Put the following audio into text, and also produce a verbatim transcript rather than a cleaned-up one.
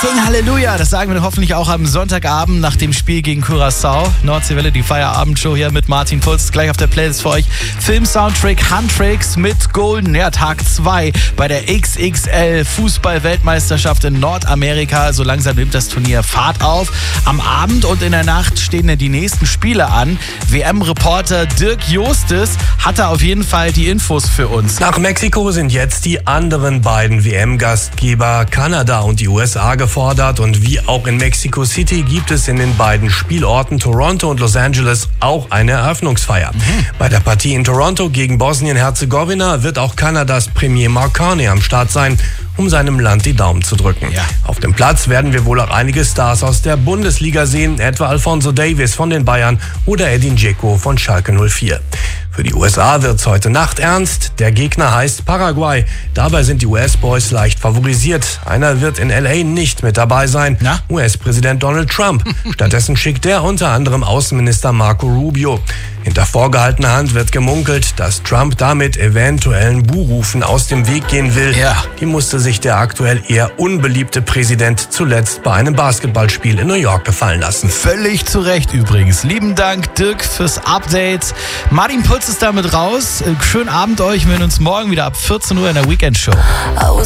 Sing Halleluja, das sagen wir hoffentlich auch am Sonntagabend nach dem Spiel gegen Curaçao. Nordseewelle, die Feierabendshow hier mit Martin Puls. Gleich auf der Playlist für euch Film-Soundtrack Huntrix mit Golden. Ja, Tag zwei bei der X X L Fußball-Weltmeisterschaft in Nordamerika. So langsam nimmt das Turnier Fahrt auf. Am Abend und in der Nacht stehen dann die nächsten Spiele an. W M-Reporter Dirk Jostes hatte auf jeden Fall die Infos für uns. Nach Mexiko sind jetzt die anderen beiden W M-Gastgeber Kanada und die U S A gefordert, und wie auch in Mexico City gibt es in den beiden Spielorten Toronto und Los Angeles auch eine Eröffnungsfeier. Mhm. Bei der Partie in Toronto gegen Bosnien-Herzegowina wird auch Kanadas Premier Mark Carney am Start sein, um seinem Land die Daumen zu drücken. Ja. Auf dem Platz werden wir wohl auch einige Stars aus der Bundesliga sehen, etwa Alphonso Davies von den Bayern oder Edin Dzeko von Schalke null vier. Für die U S A wird's heute Nacht ernst. Der Gegner heißt Paraguay. Dabei sind die U S-Boys leicht favorisiert. Einer wird in L A nicht mit dabei sein. Na? U S-Präsident Donald Trump. Stattdessen schickt er unter anderem Außenminister Marco Rubio. Hinter vorgehaltener Hand wird gemunkelt, dass Trump damit eventuellen Buhrufen aus dem Weg gehen will. Ja. Die musste sich der aktuell eher unbeliebte Präsident zuletzt bei einem Basketballspiel in New York gefallen lassen. Völlig zu Recht übrigens. Lieben Dank, Dirk, fürs Update. Martin Puls ist damit raus. Schönen Abend euch. Wir sehen uns morgen wieder ab vierzehn Uhr in der Weekend-Show.